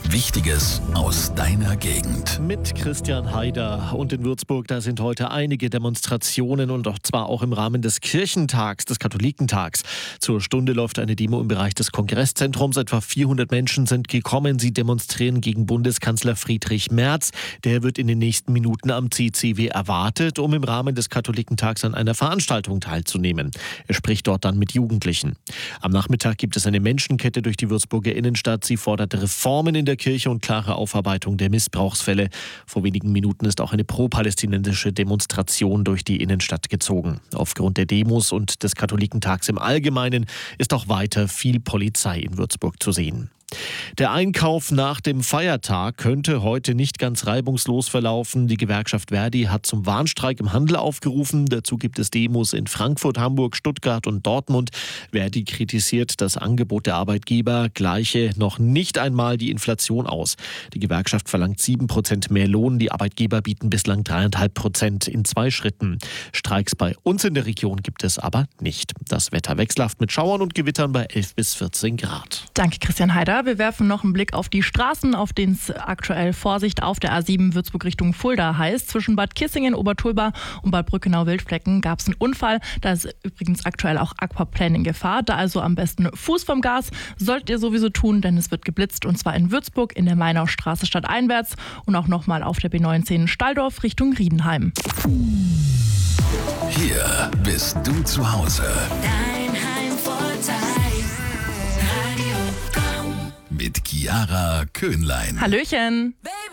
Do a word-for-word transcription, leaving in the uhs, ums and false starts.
Wichtiges aus deiner Gegend. Mit Christian Haider. Und in Würzburg, da sind heute einige Demonstrationen und auch zwar auch im Rahmen des Kirchentags, des Katholikentags. Zur Stunde läuft eine Demo im Bereich des Kongresszentrums. Etwa vierhundert Menschen sind gekommen. Sie demonstrieren gegen Bundeskanzler Friedrich Merz. Der wird in den nächsten Minuten am C C W erwartet, um im Rahmen des Katholikentags an einer Veranstaltung teilzunehmen. Er spricht dort dann mit Jugendlichen. Am Nachmittag gibt es eine Menschenkette durch die Würzburger Innenstadt. Sie fordert Reformen in der Kirche und klare Aufarbeitung der Missbrauchsfälle. Vor wenigen Minuten ist auch eine pro-palästinensische Demonstration durch die Innenstadt gezogen. Aufgrund der Demos und des Katholikentags im Allgemeinen ist auch weiter viel Polizei in Würzburg zu sehen. Der Einkauf nach dem Feiertag könnte heute nicht ganz reibungslos verlaufen. Die Gewerkschaft Verdi hat zum Warnstreik im Handel aufgerufen. Dazu gibt es Demos in Frankfurt, Hamburg, Stuttgart und Dortmund. Verdi kritisiert das Angebot der Arbeitgeber, gleiche noch nicht einmal die Inflation aus. Die Gewerkschaft verlangt sieben Prozent mehr Lohn. Die Arbeitgeber bieten bislang drei Komma fünf Prozent in zwei Schritten. Streiks bei uns in der Region gibt es aber nicht. Das Wetter wechselhaft mit Schauern und Gewittern bei elf bis vierzehn Grad. Danke, Christian Haider. Wir werfen noch einen Blick auf die Straßen, auf denen es aktuell Vorsicht auf der A sieben Würzburg Richtung Fulda heißt. Zwischen Bad Kissingen, Obertulba und Bad Brückenau-Wildflecken gab es einen Unfall. Da ist übrigens aktuell auch Aquaplaning in Gefahr. Da also am besten Fuß vom Gas. Solltet ihr sowieso tun, denn es wird geblitzt. Und zwar in Würzburg, in der Mainaustraße stadteinwärts und auch nochmal auf der B neunzehn Stalldorf Richtung Riedenheim. Hier bist du zu Hause. Dein Heimvorteil. Mit Chiara Köhnlein. Hallöchen!